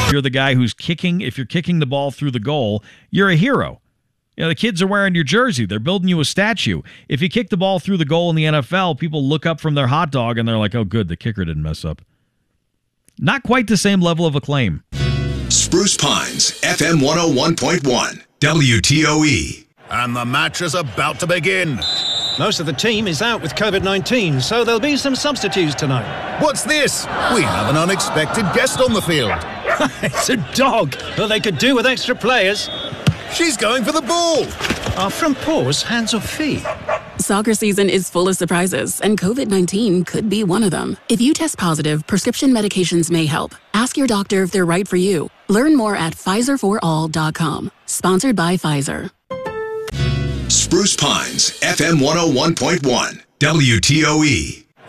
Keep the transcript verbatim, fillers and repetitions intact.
If you're the guy who's kicking, if you're kicking the ball through the goal, you're a hero. You know, the kids are wearing your jersey. They're building you a statue. If you kick the ball through the goal in the N F L, people look up from their hot dog and they're like, oh, good, the kicker didn't mess up. Not quite the same level of acclaim. Spruce Pines, F M one oh one point one, W T O E. And the match is about to begin. Most of the team is out with COVID nineteen, so there'll be some substitutes tonight. What's this? We have an unexpected guest on the field. It's a dog. Well, they could do with extra players. She's going for the ball. Are front paws hands or feet? Soccer season is full of surprises, and COVID nineteen could be one of them. If you test positive, prescription medications may help. Ask your doctor if they're right for you. Learn more at Pfizer for all dot com. Sponsored by Pfizer. Spruce Pines, F M one oh one point one, W T O E.